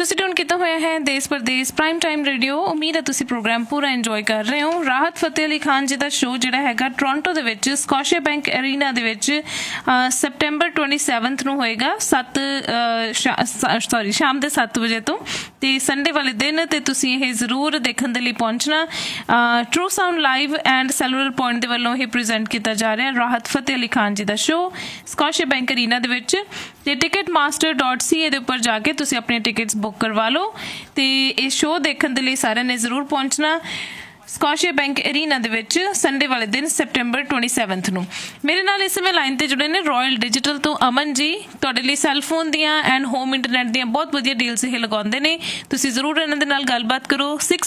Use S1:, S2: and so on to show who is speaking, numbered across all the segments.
S1: ਤੁਸੀਂ ਟਿਊਨ ਕੀਤਾ ਹੋਇਆ ਹੈ ਦੇਸ਼ ਪ੍ਰਦੇਸ਼ ਪ੍ਰਾਈਮ ਟਾਈਮ ਰੇਡੀਓ। ਉਮੀਦ ਹੈ ਤੁਸੀਂ ਪ੍ਰੋਗਰਾਮ ਪੂਰਾ ਇੰਜੋਏ ਕਰ ਰਹੇ ਹੋ। ਰਾਹਤ ਫਤਿਹ ਅਲੀ ਖਾਨ ਜੀ ਦਾ ਸ਼ੋਅ ਜਿਹੜਾ ਹੈਗਾ ਟੋਰਾਂਟੋ ਦੇ ਵਿੱਚ ਸਕੋਸ਼ੀਆ ਬੈਂਕ ਅਰੀਨਾ ਦੇ ਵਿੱਚ ਸੈਪਟੈਂਬਰ 27 ਨੂੰ ਹੋਏਗਾ ਸ਼ਾਮ ਦੇ 7 ਵਜੇ ਤੋਂ, ਤੇ ਸੰਡੇ ਵਾਲੇ ਦਿਨ, ਤੇ ਤੁਸੀਂ ਇਹ ਜ਼ਰੂਰ ਦੇਖਣ ਦੇ ਲਈ ਪਹੁੰਚਣਾ। True sound live and cellular point ਦੇ ਵੱਲੋਂ ਇਹ ਪ੍ਰੈਜ਼ੈਂਟ ਕੀਤਾ ਜਾ ਰਿਹਾ ਰਾਹਤ ਫਤਿਹ ਅਲੀ ਖਾਨ ਜੀ ਦਾ ਸ਼ੋਅ ਸਕੋਸ਼ੀਆ ਬੈਂਕ ਅਰੀਨਾ ਦੇ ਵਿੱਚ। ਤੇ ticketmaster.ca ਦੇ ਉੱਪਰ ਜਾ ਕੇ ਤੁਸੀਂ ਆਪਣੀਆਂ ਟਿਕਟਸ ਬੁੱਕ ਕਰਵਾ ਲਓ ਤੇ ਇਹ ਸ਼ੋਅ ਦੇਖਣ ਦੇ ਲਈ ਸਾਰਿਆਂ ਨੇ ਜ਼ਰੂਰ ਪਹੁੰਚਣਾ ਸਕੋਸ਼ੀਆ ਬੈਂਕ ਅਰੀਨਾ ਦੇ ਵਿੱਚ ਸੰਡੇ ਵਾਲੇ ਦਿਨ ਸੈਪਟੈਂਬਰ 27 ਨੂੰ। ਮੇਰੇ ਨਾਲ ਇਸ ਸਮੇਂ ਲਾਈਨ ਤੇ ਜੁੜੇ ਨੇ ਰਾਇਲ ਡਿਜੀਟਲ ਤੋਂ ਅਮਨ ਜੀ। ਤੁਹਾਡੇ ਲਈ ਸੈੱਲਫੋਨ ਦੀਆਂ ਐਂਡ ਹੋਮ ਇੰਟਰਨੈਟ ਦੀਆਂ ਬਹੁਤ ਵਧੀਆ ਡੀਲਸ ਇਹ ਲਗਾਉਂਦੇ ਨੇ। ਤੁਸੀਂ ਜ਼ਰੂਰ ਇਹਨਾਂ ਦੇ ਨਾਲ ਗੱਲਬਾਤ ਕਰੋ।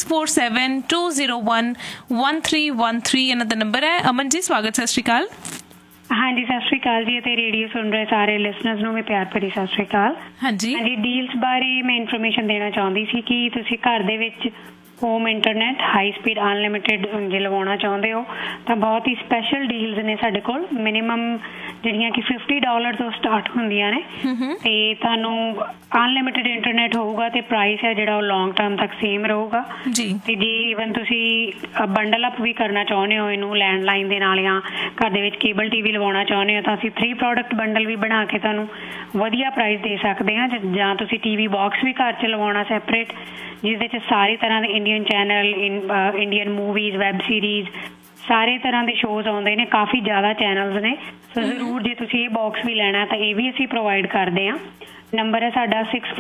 S1: 6472011313 ਇਹਨਾਂ ਦਾ ਨੰਬਰ ਹੈ। ਅਮਨ ਜੀ ਸਵਾਗਤ, ਸਤਿ ਸ਼੍ਰੀ ਅਕਾਲ।
S2: ਹਾਂਜੀ ਸਤਿ ਸ਼੍ਰੀ ਅਕਾਲ ਜੀ, ਅਤੇ ਰੇਡੀਓ ਸੁਣ ਰਹੇ ਸਾਰੇ ਲਿਸਨਰਸ ਨੂੰ ਵੀ ਪਿਆਰ ਭਰੀ ਸਤਿ ਸ਼੍ਰੀ ਅਕਾਲ।
S1: ਹਾਂਜੀ
S2: ਡੀਲਸ ਬਾਰੇ ਮੈਂ ਇਨਫੋਰਮੇਸ਼ਨ ਦੇਣਾ ਚਾਹੁੰਦੀ ਸੀ ਕਿ ਤੁਸੀਂ ਘਰ ਦੇ ਵਿੱਚ home internet high speed unlimited ਜੇ ਲਵਾਉਣਾ ਚਾਹੁੰਦੇ ਹੋ ਤਾਂ ਬਹੁਤ ਹੀ ਸਪੈਸ਼ਲ ਡੀਲਸ ਨੇ ਸਾਡੇ ਕੋਲ। ਮਿਨੀਮਮ ਜਿਹੜੀਆਂ ਕਿ $50 ਤੋਂ ਸਟਾਰਟ ਹੁੰਦੀਆਂ ਨੇ ਤੇ ਤੁਹਾਨੂੰ ਅਨਲਿਮਿਟਿਡ ਇੰਟਰਨੈਟ ਹੋਊਗਾ ਤੇ ਪ੍ਰਾਈਸ ਹੈ ਜਿਹੜਾ ਉਹ ਲੌਂਗ ਟਰਮ ਤੱਕ ਸੇਮ ਰਹੂਗਾ ਜੀ। ਤੇ ਜੇ ਈਵਨ ਤੁਸੀਂ ਬੰਡਲ ਅਪ ਵੀ ਕਰਨਾ ਚਾਹੁੰਦੇ ਹੋ ਇਹਨੂੰ ਲੈਂਡਲਾਈਨ ਦੇ ਨਾਲ ਜਾਂ ਘਰ ਦੇ ਵਿੱਚ ਕੇਬਲ TV ਲਵਾਉਣਾ ਚਾਹੁੰਦੇ ਹੋ ਤਾਂ ਅਸੀਂ 3 ਪ੍ਰੋਡਕਟ ਬੰਡਲ ਵੀ ਬਣਾ ਕੇ ਤੁਹਾਨੂੰ ਵਧੀਆ ਪ੍ਰਾਈਸ ਦੇ ਸਕਦੇ ਹਾਂ। ਜਾਂ ਤੁਸੀਂ TV ਬਾਕਸ ਵੀ ਘਰ 'ਚ ਲਵਾਉਣਾ ਸੈਪਰੇਟ, ਜਿਸਦੇ 'ਚ ਸਾਰੀ ਤਰ੍ਹਾਂ ਦੇ Indian channel, Indian movies, web series, ਸਾਰੇ ਤਰ੍ਹਾਂ ਦੇ ਸ਼ੋਜ਼ ਆਉਂਦੇ ਨੇ, ਕਾਫੀ ਜ਼ਿਆਦਾ ਚੈਨਲਸ ਨੇ। ਸੋ ਜ਼ਰੂਰ ਜੇ ਤੁਸੀਂ ਇਹ ਬਾਕਸ ਵੀ ਲੈਣਾ ਤਾਂ ਇਹ ਵੀ ਅਸੀਂ ਪ੍ਰੋਵਾਈਡ ਕਰਦੇ ਹਾਂ। ਨੰਬਰ ਹੈ ਸਾਡਾ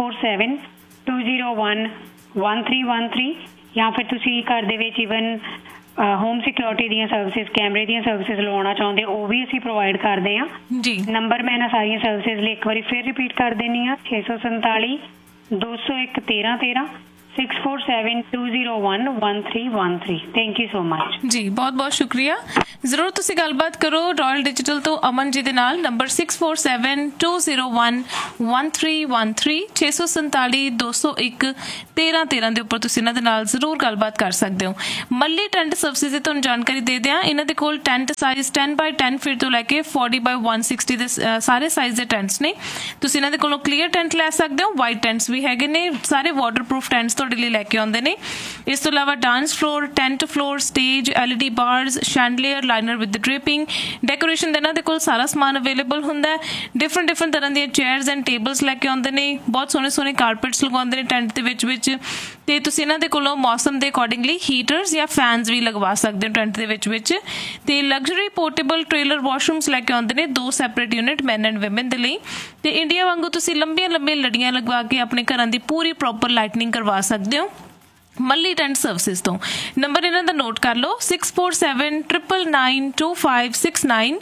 S2: 6472011313, ਜਾਂ ਫਿਰ ਤੁਸੀਂ ਘਰ ਦੇ ਵਿੱਚ ਈਵਨ ਹੋਮ ਸਿਕਿਉਰਿਟੀ ਦੀਆਂ ਸਰਵਿਸਿਜ਼, ਕੈਮਰੇ ਦੀਆਂ ਸਰਵਿਸਿਜ਼ ਲਵਾਉਣਾ ਚਾਹੁੰਦੇ ਉਹ ਵੀ ਅਸੀਂ ਪ੍ਰੋਵਾਈਡ ਕਰਦੇ ਹਾਂ ਜੀ। ਨੰਬਰ ਮੈਂ ਇਹਨਾਂ ਸਾਰੀਆਂ ਸਰਵਿਸਿਜ਼ ਲਈ ਇੱਕ ਵਾਰੀ ਫਿਰ ਰਿਪੀਟ ਕਰ ਦਿੰਦੀ ਹਾਂ, 6472011313, 6472011313। ਥੈਂਕ ਯੂ ਸੋ ਮਚ
S1: ਜੀ, ਬਹੁਤ ਬਹੁਤ ਸ਼ੁਕਰੀਆ। ਜ਼ਰੂਰ ਤੁਸੀਂ ਗੱਲਬਾਤ ਕਰੋ ਰਾਇਲ ਡਿਜੀਟਲ ਤੋਂ ਅਮਨ ਜੀ ਦੇ ਨਾਲ। ਨੰਬਰ 6472011313, 6472011313 ਦੇ ਉੱਪਰ ਤੁਸੀਂ ਇਹਨਾਂ ਦੇ ਨਾਲ ਜ਼ਰੂਰ ਗੱਲਬਾਤ ਕਰ ਸਕਦੇ ਹੋ। ਮੱਲੀ ਟੈਂਟ ਸਰਵਿਸਿਜ਼ ਦੀ ਤੁਹਾਨੂੰ ਜਾਣਕਾਰੀ ਦੇ ਦਿਆਂ। ਇਹਨਾਂ ਦੇ ਕੋਲ ਟੈਂਟ ਸਾਈਜ਼ 10x10 ਫੀਟ ਤੋਂ ਲੈ ਕੇ 40x160 ਦੇ ਸਾਰੇ ਸਾਈਜ਼ ਦੇ ਟੈਂਟਸ ਨੇ। ਤੁਸੀਂ ਇਹਨਾਂ ਦੇ ਕੋਲੋਂ ਕਲੀਅਰ ਟੈਂਟ ਲੈ ਸਕਦੇ ਹੋ, ਵਾਈਟ ਟੈਂਟਸ ਵੀ ਹੈਗੇ ਨੇ, ਸਾਰੇ ਵਾਟਰਪ੍ਰੂਫ ਟੈਂਟਸ ਤੁਹਾਡੇ ਲਈ ਲੈ ਕੇ ਆਉਂਦੇ ਨੇ। ਇਸ ਤੋਂ ਇਲਾਵਾ dance floor, tent floor, stage, LED ਬਾਰਸ, ਸ਼ੈਂਡਲੀਅਰ, liner with dripping, decoration ਦਾ ਇਹਨਾਂ ਦੇ ਕੋਲ ਸਾਰਾ ਸਮਾਨ ਅਵੇਲੇਬਲ ਹੁੰਦਾ ਹੈ। ਡਿਫਰੈਂਟ ਤਰ੍ਹਾਂ ਦੀਆਂ ਚੇਅਰਸ ਐਂਡ ਟੇਬਲਸ ਲੈ ਕੇ ਆਉਂਦੇ ਨੇ। ਬਹੁਤ ਸੋਹਣੇ ਸੋਹਣੇ ਕਾਰਪੇਟਸ ਲਗਵਾਉਂਦੇ ਨੇ ਟੈਂਟ ਦੇ ਵਿੱਚ ਤੇ ਤੁਸੀਂ ਇਹਨਾਂ ਦੇ ਕੋਲੋਂ ਮੌਸਮ ਦੇ ਅਕੋਰਡਿੰਗਲੀ ਹੀਟਰਸ ਜਾਂ ਫੈਨਸ ਵੀ ਲਗਵਾ ਸਕਦੇ ਹੋ ਟੈਂਟ ਦੇ ਵਿੱਚ। ਤੇ ਲਗਜ਼ਰੀ ਪੋਰਟੇਬਲ ਟ੍ਰੇਲਰ ਵਾਸ਼ਰੂਮਸ ਲੈ ਕੇ ਆਉਂਦੇ ਨੇ, 2 separate unit man and woman ਦੇ ਲਈ। ਤੇ ਇੰਡੀਆ ਵਾਂਗੂ ਤੁਸੀਂ ਲੰਬੀਆਂ ਲੜੀਆਂ ਲਗਵਾ ਕੇ ਆਪਣੇ ਘਰਾਂ ਦੀ ਪੂਰੀ ਪ੍ਰੋਪਰ ਲਾਈਟਨਿੰਗ ਕਰਵਾ ਸਕਦੇ ਹੋ ਮੱਲੀ ਟੈਂਟ ਸਰਵਿਸਿਜ਼ ਤੋਂ। ਨੰਬਰ ਇਹਨਾਂ ਦਾ ਨੋਟ ਕਰ ਲਓ, 6479992569,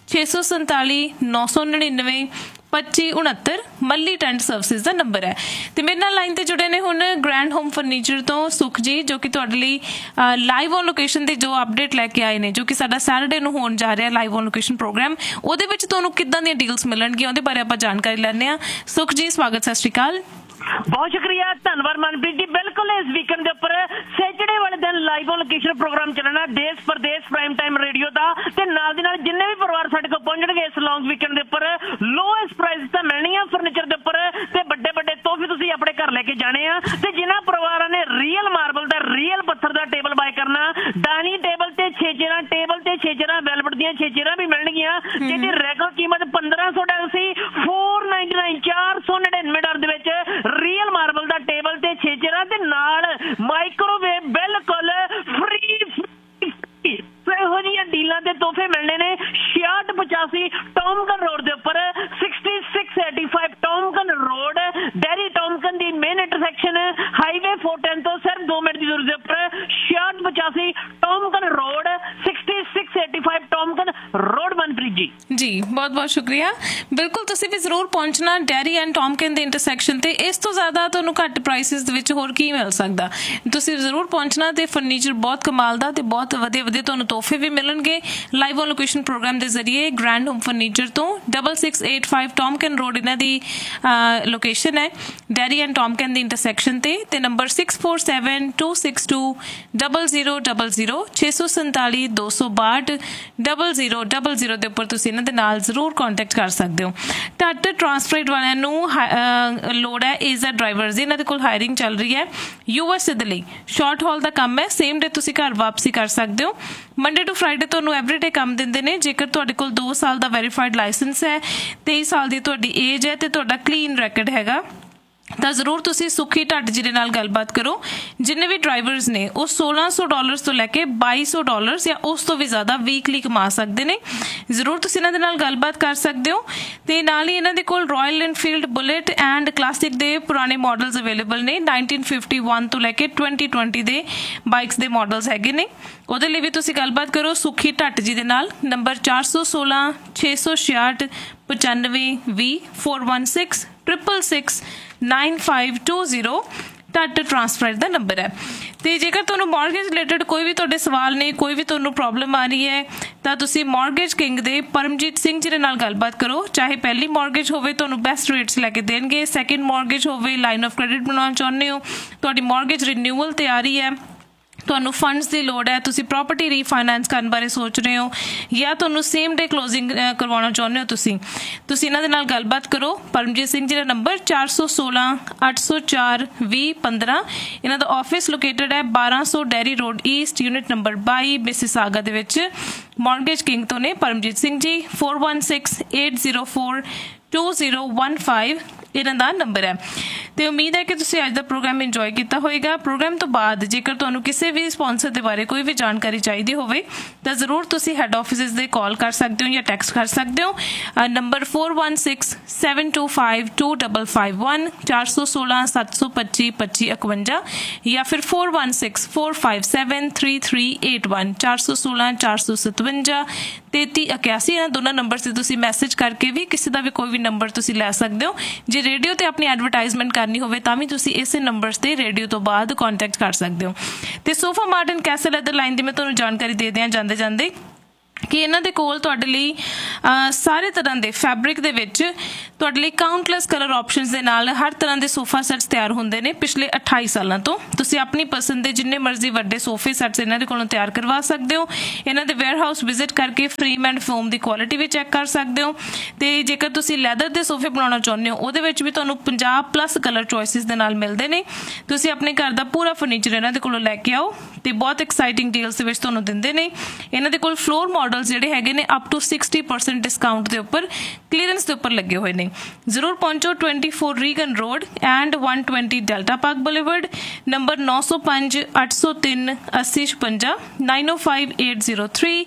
S1: 6479992569, ਮੱਲੀ ਟੈਂਟ ਸਰਵਿਸਿਜ਼ ਦਾ ਨੰਬਰ ਹੈ। ਤੇ ਮੇਰੇ ਨਾਲ ਲਾਈਨ ਤੇ ਜੁੜੇ ਨੇ ਹੁਣ ਗ੍ਰੈਂਡ ਹੋਮ ਫਰਨੀਚਰ ਤੋਂ ਸੁਖ ਜੀ, ਜੋ ਕਿ ਤੁਹਾਡੇ ਲਈ ਲਾਈਵ ਔਨ ਲੋਕੇਸ਼ਨ ਦੀ ਜੋ ਅਪਡੇਟ ਲੈ ਕੇ ਆਏ ਨੇ, ਜੋ ਕਿ ਸਾਡਾ ਸੈਟਰਡੇ ਨੂੰ ਹੋਣ ਜਾ ਰਿਹਾ ਲਾਈਵ ਔਨ ਲੋਕੇਸ਼ਨ ਪ੍ਰੋਗਰਾਮ। ਉਹਦੇ ਵਿੱਚ ਤੁਹਾਨੂੰ ਕਿੱਦਾਂ ਦੀਆਂ ਡੀਲਸ ਮਿਲਣਗੀਆਂ ਉਹਦੇ ਬਾਰੇ ਆਪਾਂ ਜਾਣਕਾਰੀ ਲੈਂਦੇ ਹਾਂ। ਸੁਖ ਜੀ ਸਵਾਗਤ, ਸਤਿ ਸ਼੍ਰੀ ਅਕਾਲ।
S3: ਬਹੁਤ ਸ਼ੁਕਰੀਆ, ਧੰਨਵਾਦ ਮਨਪ੍ਰੀਤ ਜੀ। ਬਿਲਕੁਲ ਇਸ ਵੀਕਐਂਡ ਦੇ ਉੱਪਰ ਸੈਟਰਡੇ ਵਾਲੇ ਦਿਨ ਲਾਈਵ ਔਨ ਲੋਕੇਸ਼ਨ ਪ੍ਰੋਗਰਾਮ ਚੱਲਣਾ ਦੇਸ਼ ਪ੍ਰਦੇਸ਼ ਪ੍ਰਾਈਮ ਟਾਈਮ ਰੇਡੀਓ ਦਾ, ਤੇ ਨਾਲ ਦੀ ਨਾਲ ਜਿੰਨੇ ਵੀ ਪਰਿਵਾਰ ਸਾਡੇ ਕੋਲ ਪਹੁੰਚਣਗੇ ਇਸ ਲੌਂਗ ਵੀਕਐਂਡ ਦੇ ਉੱਪਰ ਲੋਐਸਟ ਪ੍ਰਾਈਸ ਤਾਂ ਮਿਲਣੀਆਂ ਫਰਨੀਚਰ ਦੇ ਉੱਪਰ, ਤੇ ਵੱਡੇ ਵੱਡੇ ਤੋਹਫੇ ਤੁਸੀਂ ਆਪਣੇ ਘਰ ਲੈ ਕੇ ਜਾਣੇ ਆ। ਤੇ ਜਿਨ੍ਹਾਂ ਪਰਿਵਾਰਾਂ ਨੇ ਰੀਅਲ ਮਾਰਬਲ ਦਾ, ਰੀਅਲ ਪੱਥਰ ਦਾ ਟੇਬਲ ਬਾਏ ਕਰਨਾ, ਡਾਈਨਿੰਗ ਟੇਬਲ ਤੇ 6 ਚੇਅਰਾਂ, ਟੇਬਲ ਤੇ 6 ਚੇਅਰਾਂ, ਵੈਲਵਟ ਦੀਆਂ 6 ਚੇਅਰਾਂ ਵੀ ਮਿਲਣਗੀਆਂ, ਜਿਹਦੀ ਰੈਗੂਲਰ ਕੀਮਤ $1500 ਸੀ, $499 $499 ਦੇ ਵਿੱਚ ਰੀਅਲ ਮਾਰਬਲ ਦਾ ਟੇਬਲ ਤੇ 6 ਚੇਅਰਾਂ ਤੇ ਨਾਲ ਮਾਈਕ੍ਰੋਵੇਵ ਬਿਲਕੁਲ ਫ੍ਰੀ। ਇਹੋ ਜਿਹੀਆਂ ਡੀਲਾਂ ਦੇ ਤੋਹਫੇ ਮਿਲਣੇ ਨੇ 6685 ਟੌਮਕਨ ਰੋਡ ਦੇ ਉੱਪਰ, 6685 ਟੌਮਕਨ ਰੋਡ, ਡੈਰੀ ਟੌਮਕਨ ਦੀ ਮੇਨ ਇੰਟਰਸੈਕਸ਼ਨ ਹਾਈਵੇ 410 ਤੋਂ ਸਿਰਫ 2 ਮਿੰਟ ਦੀ ਦੂਰੀ ਦੇ ਉੱਪਰ, 6685 ਟੌਮਕਨ ਰੋਡ, 6685 ਟੌਮਕਨ ਰੋਡ। ਮਨਪ੍ਰੀਤ ਜੀ
S1: ਜੀ ਬਹੁਤ ਬਹੁਤ ਸ਼ੁਕਰੀਆ। ਬਿਲਕੁਲ ਤੁਸੀਂ ਵੀ ਜ਼ਰੂਰ ਪਹੁੰਚਣਾ ਡੈਰੀ ਐਂਡ ਟੌਮਕਨ ਦੇ ਇੰਟਰਸੈਕਸ਼ਨ ਤੇ। ਇਸ ਤੋਂ ਜ਼ਿਆਦਾ ਤੁਹਾਨੂੰ ਘੱਟ ਪ੍ਰਾਈਸਿਸ ਦੇ ਵਿੱਚ ਹੋਰ ਕੀ ਮਿਲ ਸਕਦਾ। ਤੁਸੀਂ ਜ਼ਰੂਰ ਪਹੁੰਚਣਾ ਤੇ ਫਰਨੀਚਰ ਬਹੁਤ ਕਮਾਲ ਦਾ ਤੇ ਬਹੁਤ ਵਧੀਆ ਤੁਹਾਨੂੰ ਤੋਹਫੇ ਵੀ ਮਿਲਣਗੇ ਲਾਈਵ ਔਨ ਲੋਕੇਸ਼ਨ ਪ੍ਰੋਗਰਾਮ ਦੇ ਜ਼ਰੀਏ। ਗ੍ਰੈਂਡ ਹੋਮ ਫਰਨੀਚਰ ਤੋਂ 6685 ਟੌਮਕਨ ਰੋਡ ਇਹਨਾਂ ਦੀ ਲੋਕੇਸ਼ਨ ਹੈ, ਡੈਰੀ ਐਂਡ ਟੌਮਕਨ ਦੀ ਇੰਟਰਸੈਕਸ਼ਨ ਤੇ। ਨੰਬਰ 6472620000, 6472620000 ਦੇ ਉੱਪਰ ਤੁਸੀਂ ਤੁਸੀਂ ਇਹਨਾਂ ਦੇ ਨਾਲ ਜ਼ਰੂਰ ਕੰਟੈਕਟ ਕਰ ਸਕਦੇ ਹੋ। ਟੱਟ ਟਰਾਂਸਫਰੇਟ ਵਾਲਿਆਂ ਨੂੰ ਲੋੜ ਹੈ ਏਜ਼ਾ ਡਰਾਈਵਰਸ ਦੀ। ਇਹਨਾਂ ਦੇ ਕੋਲ ਹਾਇਰਿੰਗ ਚੱਲ ਰਹੀ ਹੈ USA ਦੇ ਲਈ। ਸ਼ਾਰਟ ਹਾਲ ਦਾ ਕੰਮ ਹੈ, ਸੇਮ ਡੇ ਤੁਸੀਂ ਘਰ ਵਾਪਸੀ ਕਰ ਸਕਦੇ ਹੋ। ਮੰਡੇ ਟੂ ਫਰਾਈਡੇ ਤੁਹਾਨੂੰ ਐਵਰੀਡੇ ਕੰਮ ਦਿੰਦੇ ਨੇ। ਜੇਕਰ ਤੁਹਾਡੇ ਕੋਲ 2 ਸਾਲ ਦਾ ਵੈਰੀਫਾਈਡ ਲਾਇਸੈਂਸ ਹੈ, 23 ਸਾਲ ਦੀ ਤੁਹਾਡੀ ਏਜ ਹੈ ਤੇ ਤੁਹਾਡਾ ਕਲੀਨ ਰੈਕਡ ਹੈਗਾ ਤਾਂ ਜ਼ਰੂਰ ਤੁਸੀਂ ਸੁਖੀ ਢੱਟ ਜੀ ਦੇ ਨਾਲ ਗੱਲਬਾਤ ਕਰੋ। ਜਿੰਨੇ ਵੀ ਡਰਾਈਵਰਸ ਨੇ ਉਹ $1600 ਤੋਂ ਲੈ ਕੇ $2200 ਜਾਂ ਉਸ ਤੋਂ ਵੀ ਜ਼ਿਆਦਾ ਵੀਕਲੀ ਕਮਾ ਸਕਦੇ ਨੇ। ਜ਼ਰੂਰ ਤੁਸੀਂ ਇਹਨਾਂ ਦੇ ਨਾਲ ਗੱਲਬਾਤ ਕਰ ਸਕਦੇ ਹੋ। ਤੇ ਨਾਲ ਹੀ ਇਹਨਾਂ ਦੇ ਕੋਲ royal Enfield bullet and classic ਦੇ ਪੁਰਾਣੇ ਮਾਡਲਸ ਅਵੇਲੇਬਲ ਨੇ। 1951 ਤੋਂ ਲੈ ਕੇ 2020 ਦੇ ਬਾਈਕਸ ਦੇ ਮਾਡਲਸ ਹੈਗੇ ਨੇ। ਉਹਦੇ ਲਈ ਵੀ ਤੁਸੀਂ ਗੱਲਬਾਤ ਕਰੋ ਸੁਖੀ ਢੱਟ ਜੀ ਦੇ ਨਾਲ। ਨੰਬਰ 416 666 9520 416 666 9520 ਟੱਟ ਟਰਾਂਸਫਰ ਦਾ ਨੰਬਰ ਹੈ। ਤੇ ਜੇਕਰ ਤੁਹਾਨੂੰ ਮੌਰਗੇਜ ਰਿਲੇਟਡ ਕੋਈ ਵੀ ਤੁਹਾਡੇ ਸਵਾਲ ਨੇ, ਕੋਈ ਵੀ ਤੁਹਾਨੂੰ ਪ੍ਰੋਬਲਮ ਆ ਰਹੀ ਹੈ ਤਾਂ ਤੁਸੀਂ ਮੌਰਗੇਜ ਕਿੰਗ ਦੇ ਪਰਮਜੀਤ ਸਿੰਘ ਜੀ ਦੇ ਨਾਲ ਗੱਲਬਾਤ ਕਰੋ। ਚਾਹੇ ਪਹਿਲੀ ਮੌਰਗੇਜ ਹੋਵੇ ਤੁਹਾਨੂੰ ਬੈਸਟ ਰੇਟਸ ਲੈ ਕੇ ਦੇਣਗੇ, ਸੈਕਿੰਡ ਮੌਰਗੇਜ ਹੋਵੇ, ਲਾਈਨ ਆਫ ਕ੍ਰੈਡਿਟ ਬਣਾਉਣਾ ਚਾਹੁੰਦੇ ਹੋ, ਤੁਹਾਡੀ ਮੌਰਗੇਜ ਰਿਨਿਊਅਲ ਤੇ ਆ ਰਹੀ ਹੈ, ਤੁਹਾਨੂੰ ਫੰਡਸ ਦੀ ਲੋੜ ਹੈ, ਤੁਸੀਂ ਪ੍ਰਾਪਰਟੀ ਰੀਫਾਈਨੈਂਸ ਕਰਨ ਬਾਰੇ ਸੋਚ ਰਹੇ ਹੋ ਜਾਂ ਤੁਹਾਨੂੰ ਸੇਮ ਡੇ ਕਲੋਜ਼ਿੰਗ ਕਰਵਾਉਣਾ ਚਾਹੁੰਦੇ ਹੋ, ਤੁਸੀਂ ਇਹਨਾਂ ਦੇ ਨਾਲ ਗੱਲਬਾਤ ਕਰੋ। ਪਰਮਜੀਤ ਸਿੰਘ ਜੀ ਦਾ ਨੰਬਰ 416 804 2015। ਇਹਨਾਂ ਦਾ ਆਫਿਸ ਲੋਕੇਟਡ ਹੈ 1200 dairy road East, unit number 22, Mississauga ਦੇ ਵਿੱਚ। ਮੌਰਗੇਜ ਕਿੰਗ ਤੋਂ ਨੇ ਪਰਮਜੀਤ ਸਿੰਘ ਜੀ। 416 804 2015 ਇਹਨਾਂ ਦਾ ਨੰਬਰ ਹੈ। ਤੇ ਉਮੀਦ ਹੈ ਕਿ ਤੁਸੀਂ ਅੱਜ ਦਾ ਪ੍ਰੋਗਰਾਮ ਇੰਜੋਏ ਕੀਤਾ ਹੋਵੇਗਾ। ਪ੍ਰੋਗਰਾਮ ਤੋਂ ਬਾਅਦ ਜੇਕਰ ਤੁਹਾਨੂੰ ਕਿਸੇ ਵੀ ਸਪਾਂਸਰ ਦੇ ਬਾਰੇ ਕੋਈ ਵੀ ਜਾਣਕਾਰੀ ਚਾਹੀਦੀ ਹੋਵੇ ਤਾਂ ਜ਼ਰੂਰ ਤੁਸੀਂ ਹੈੱਡ ਆਫਿਸਿਸ ਦੇ ਕਾਲ ਕਰ ਸਕਦੇ ਹੋ ਜਾਂ ਟੈਕਸਟ ਕਰ ਸਕਦੇ ਹੋ। ਨੰਬਰ 416 725 2551 416 725 2551 ਜਾਂ ਫਿਰ 416 457 3381 416 457 3381। ਇਹਨਾਂ ਦੋਨਾਂ ਨੰਬਰ ਤੇ ਤੁਸੀਂ ਮੈਸੇਜ ਕਰਕੇ ਵੀ ਕਿਸੇ ਦਾ ਵੀ ਕੋਈ ਵੀ ਨੰਬਰ ਤੁਸੀਂ ਲੈ ਸਕਦੇ ਹੋ। ਜੇ ਰੇਡੀਓ ਤੇ ਆਪਣੀ ਐਡਵਰਟਾਈਜ਼ਮੈਂਟ ਕਰਨੀ ਹੋਵੇ ਤਾਂ ਵੀ ਤੁਸੀਂ ਇਸੇ ਨੰਬਰਸ ਤੇ ਰੇਡੀਓ ਤੋਂ ਬਾਅਦ ਕੰਟੈਕਟ ਕਰ ਸਕਦੇ ਹੋ। ਤੇ sofa mart and Castell leather line ਦੀ ਮੈਂ ਤੁਹਾਨੂੰ ਜਾਣਕਾਰੀ ਦੇ ਦਿਆਂ ਜਾਂਦੇ ਜਾਂਦੇ ਕਿ ਇਹਨਾਂ ਦੇ ਕੋਲ ਤੁਹਾਡੇ ਲਈ ਸਾਰੇ ਤਰ੍ਹਾਂ ਦੇ ਫੈਬਰਿਕ ਦੇ ਵਿੱਚ ਤੁਹਾਡੇ ਲਈ ਕਾਊਂਟਲੈਸ ਕਲਰ ਆਪਸ਼ਨਸ ਦੇ ਨਾਲ ਹਰ ਤਰ੍ਹਾਂ ਦੇ ਸੋਫਾ ਸੈਟਸ ਤਿਆਰ ਹੁੰਦੇ ਨੇ। ਪਿਛਲੇ 28 ਸਾਲਾਂ ਤੋਂ ਤੁਸੀਂ ਆਪਣੀ ਪਸੰਦ ਦੇ ਜਿੰਨੇ ਮਰਜ਼ੀ ਵੱਡੇ ਸੋਫੇ ਸੈਟਸ ਇਹਨਾਂ ਦੇ ਕੋਲੋਂ ਤਿਆਰ ਕਰਵਾ ਸਕਦੇ ਹੋ। ਇਹਨਾਂ ਦੇ ਵੇਅਰਹਾਊਸ ਵਿਜ਼ਿਟ ਕਰਕੇ frame and form the quality we check ਕਰ ਸਕਦੇ ਹੋ। ਤੇ ਜੇਕਰ ਤੁਸੀਂ ਲੈਦਰ ਦੇ ਸੋਫੇ ਬਣਾਉਣਾ ਚਾਹੁੰਦੇ ਹੋ ਉਹਦੇ ਵਿੱਚ ਵੀ ਤੁਹਾਨੂੰ 50+ ਕਲਰ ਚੋਇਸਿਸ ਦੇ ਨਾਲ ਮਿਲਦੇ ਨੇ। ਤੁਸੀਂ ਆਪਣੇ ਘਰ ਦਾ ਪੂਰਾ ਫਰਨੀਚਰ ਇਹਨਾਂ ਦੇ ਕੋਲੋਂ ਲੈ ਕੇ ਆਓ ਤੇ ਬਹੁਤ ਐਕਸਾਈਟਿੰਗ ਡੀਲਸ ਦੇ ਵਿੱਚ ਤੁਹਾਨੂੰ ਦਿੰਦੇ ਨੇ। ਇਹਨਾਂ ਦੇ ਕੋਲ ਫਲੋਰ ਮਾਡਲਸ ਜਿਹੜੇ ਹੈਗੇ ਨੇ ਅਪ ਟੂ 60% ਡਿਸਕਾਊਂਟ ਦੇ ਉੱਪਰ, ਕਲੀਅਰੈਂਸ ਦੇ ਉੱਪਰ ਲੱਗੇ ਹੋਏ ਨੇ। ਜ਼ਰੂਰ ਪਹੁੰਚੋ 24 Reagan road and 120 delta park boulevard. Number 905 803 8056 905 803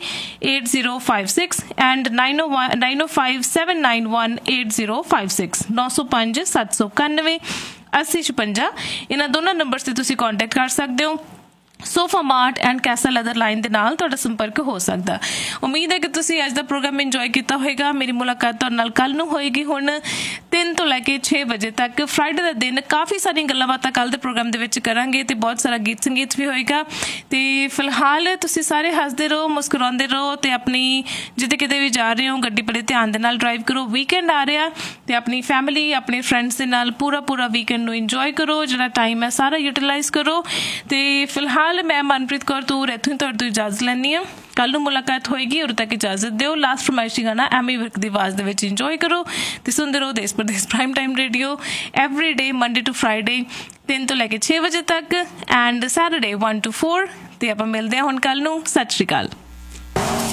S1: 8056 and 905 791 8056 905 791 8056। ਇਹਨਾਂ ਦੋਨਾਂ ਨੰਬਰਸ ਤੇ ਤੁਸੀਂ ਕੰਟੈਕਟ ਕਰ ਸਕਦੇ ਹੋ। Sofa mart and Castell leather line ਦੇ ਨਾਲ ਤੁਹਾਡਾ ਸੰਪਰਕ ਹੋ ਸਕਦਾ। ਉਮੀਦ ਹੈ ਕਿ ਤੁਸੀਂ ਅੱਜ ਦਾ ਪ੍ਰੋਗਰਾਮ ਇੰਜੋਏ ਕੀਤਾ ਹੋਵੇਗਾ। ਮੇਰੀ ਮੁਲਾਕਾਤ ਤੁਹਾਡੇ ਨਾਲ ਕੱਲ ਨੂੰ ਹੋਏਗੀ ਹੁਣ 3 ਤੋਂ ਲੈ ਕੇ 6 ਵਜੇ ਤੱਕ। ਫਰਾਈਡੇ ਦਾ ਦਿਨ ਕਾਫੀ ਸਾਰੀਆਂ ਗੱਲਾਂ ਬਾਤਾਂ ਕੱਲ ਦੇ ਪ੍ਰੋਗਰਾਮ ਦੇ ਵਿੱਚ ਕਰਾਂਗੇ ਤੇ ਬਹੁਤ ਸਾਰਾ ਗੀਤ ਸੰਗੀਤ ਵੀ ਹੋਏਗਾ। ਤੇ ਫਿਲਹਾਲ ਤੁਸੀਂ ਸਾਰੇ ਹੱਸਦੇ ਰਹੋ, ਮੁਸਕਰਾਉਂਦੇ ਰਹੋ ਤੇ ਆਪਣੀ ਜਿੱਥੇ ਕਿਤੇ ਵੀ ਜਾ ਰਹੇ ਹੋ ਗੱਡੀ ਬੜੇ ਧਿਆਨ ਦੇ ਨਾਲ ਡਰਾਈਵ ਕਰੋ। ਵੀਕਐਂਡ ਆ ਰਿਹਾ ਤੇ ਆਪਣੀ ਫੈਮਿਲੀ, ਆਪਣੇ ਫਰੈਂਡਸ ਦੇ ਨਾਲ ਪੂਰਾ ਵੀਕਐਂਡ ਨੂੰ ਇੰਜੋਏ ਕਰੋ। ਜਿਹੜਾ ਟਾਈਮ ਹੈ ਸਾਰਾ ਯੂਟੀਲਾਈਜ਼ ਕਰੋ। ਤੇ ਫਿਲਹਾਲ ਮੈਂ ਮਨਪ੍ਰੀਤ ਕੌਰ ਤੂਰ ਇੱਥੋਂ ਹੀ ਤੁਹਾਡੇ ਤੋਂ ਇਜਾਜ਼ਤ ਲੈਂਦੀ ਹਾਂ। ਕੱਲ ਨੂੰ ਮੁਲਾਕਾਤ ਹੋਏਗੀ। ਉਦੋਂ ਤੱਕ ਇਜਾਜ਼ਤ ਦਿਓ। ਲਾਸਟ ਫਰਮਾਇਸ਼ੀ ਗਾਣਾ ਐਮੀ ਵਿਰਕ ਦੀ ਆਵਾਜ਼ ਦੇ ਵਿੱਚ ਇੰਜੋਏ ਕਰੋ ਤੇ ਸੁਣਦੇ ਰਹੋ ਦੇਸ਼ Pradesh prime time radio every day Monday to Friday 3 ਤੋਂ ਲੈ ਕੇ 6 ਵਜੇ ਤੱਕ ਐਂਡ ਸੈਟਰਡੇ 1 to 4। ਤੇ ਆਪਾਂ ਮਿਲਦੇ ਹਾਂ ਹੁਣ ਕੱਲ ਨੂੰ। ਸਤਿ ਸ਼੍ਰੀ ਅਕਾਲ।